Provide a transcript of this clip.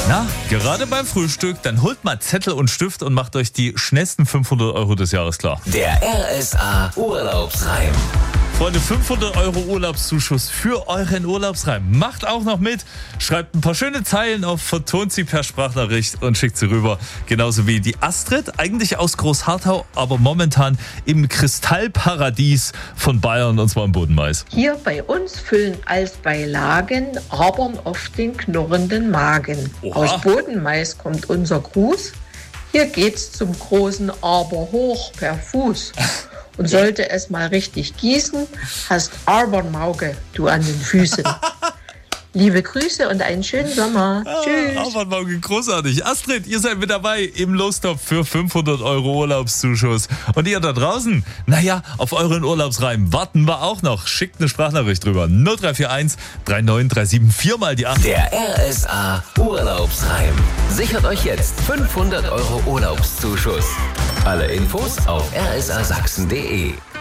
Na, gerade beim Frühstück, dann holt mal Zettel und Stift und macht euch die schnellsten 500 € des Jahres klar. Der RSA Urlaubsreim. Freunde, 500 € Urlaubszuschuss für euren Urlaubsreim. Macht auch noch mit. Schreibt ein paar schöne Zeilen auf, vertont sie per Sprachnachricht und schickt sie rüber. Genauso wie die Astrid, eigentlich aus Großharthau, aber momentan im Kristallparadies von Bayern, und zwar im Bodenmais. Hier bei uns füllen als Beilagen Rabern oft den knurrenden Magen. Oha. Aus Bodenmais kommt unser Gruß. Hier geht's zum großen Aber hoch per Fuß. Und sollte es mal richtig gießen, hast Arbernmauge du an den Füßen. Liebe Grüße und einen schönen Sommer. Tschüss. Aber morgen großartig. Astrid, ihr seid mit dabei im Lostopf für 500 € Urlaubszuschuss. Und ihr da draußen, naja, auf euren Urlaubsreim warten wir auch noch. Schickt eine Sprachnachricht drüber. 0341 3937 mal die 8. Der RSA Urlaubsreim. Sichert euch jetzt 500 € Urlaubszuschuss. Alle Infos auf rsasachsen.de.